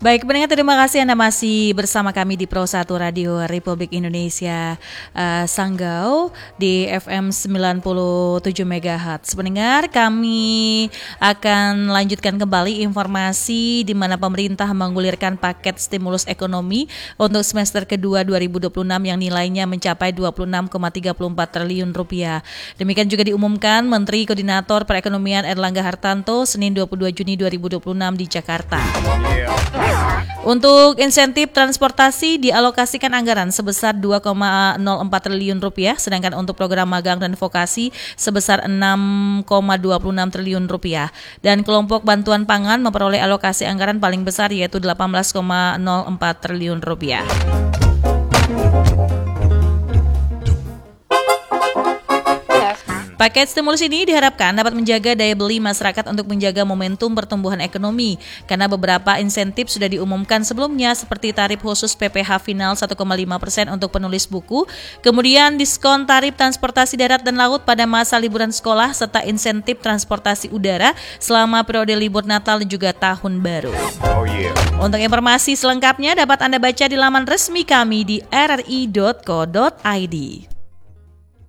Baik, pendengar, terima kasih Anda masih bersama kami di Pro 1 Radio Republik Indonesia Sanggau di FM 97 MHz. Pendengar, kami akan lanjutkan kembali informasi di mana pemerintah menggulirkan paket stimulus ekonomi untuk semester kedua 2026 yang nilainya mencapai 26,34 triliun rupiah. Demikian juga diumumkan Menteri Koordinator Perekonomian Erlangga Hartanto Senin 22 Juni 2026 di Jakarta. Untuk insentif transportasi dialokasikan anggaran sebesar 2,04 triliun rupiah, sedangkan untuk program magang dan vokasi sebesar 6,26 triliun rupiah. Dan kelompok bantuan pangan memperoleh alokasi anggaran paling besar yaitu 18,04 triliun rupiah. Paket stimulus ini diharapkan dapat menjaga daya beli masyarakat untuk menjaga momentum pertumbuhan ekonomi, karena beberapa insentif sudah diumumkan sebelumnya seperti tarif khusus PPh final 1,5% untuk penulis buku, kemudian diskon tarif transportasi darat dan laut pada masa liburan sekolah, serta insentif transportasi udara selama periode libur Natal dan juga Tahun Baru. Untuk informasi selengkapnya dapat Anda baca di laman resmi kami di rri.co.id.